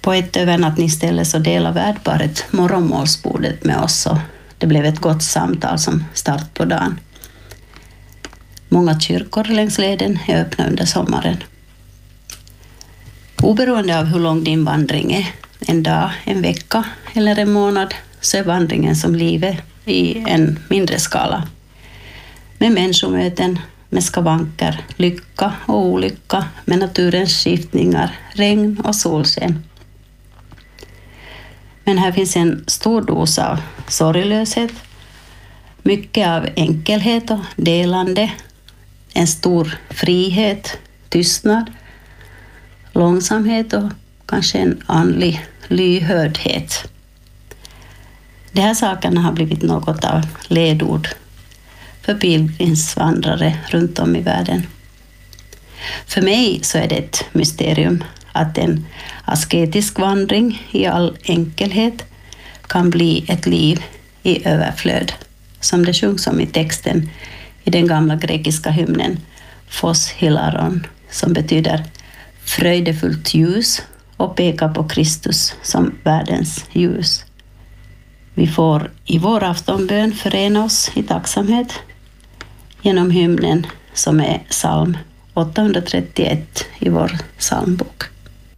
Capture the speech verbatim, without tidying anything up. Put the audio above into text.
På ett övernattningsställe så delade värdparet morgonmålsbordet med oss och det blev ett gott samtal som start på dagen. Många kyrkor längs leden är öppna under sommaren. Oberoende av hur lång din vandring är, en dag, en vecka eller en månad, så är vandringen som livet i en mindre skala. Med människomöten, med skavanker, lycka och olycka, med naturens skiftningar, regn och solsken. Men här finns en stor dos av sorglöshet, mycket av enkelhet och delande, en stor frihet, tystnad, långsamhet och kanske en andlig lyhördhet. De här sakerna har blivit något av ledord för pilgrimsvandrare runt om i världen. För mig så är det ett mysterium att en asketisk vandring i all enkelhet kan bli ett liv i överflöd, som det sjungs om i texten i den gamla grekiska hymnen Phos Hilaron, som betyder fröjdefullt ljus och pekar på Kristus som världens ljus. Vi får i vår aftonbön förena oss i tacksamhet genom hymnen som är psalm åttahundratrettioett i vår psalmbok.